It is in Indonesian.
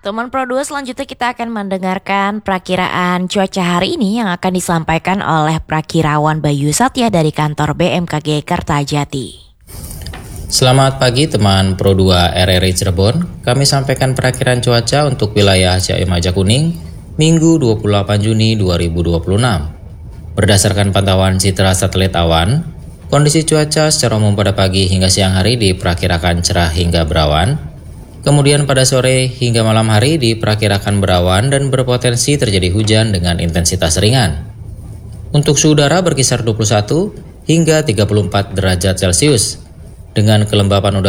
Teman Pro 2, selanjutnya kita akan mendengarkan perakiraan cuaca hari ini yang akan disampaikan oleh Prakirawan Bayu Satya dari kantor BMKG Kertajati. Selamat pagi teman Pro 2 RRI Cirebon. Kami sampaikan perakiraan cuaca untuk wilayah Cimaja Kuning Minggu 28 Juni 2026. Berdasarkan pantauan citra satelit awan, kondisi cuaca secara umum pada pagi hingga siang hari diperkirakan cerah hingga berawan. Kemudian pada sore hingga malam hari diperkirakan berawan dan berpotensi terjadi hujan dengan intensitas ringan. Untuk suhu udara berkisar 21 hingga 34 derajat Celcius dengan kelembapan udara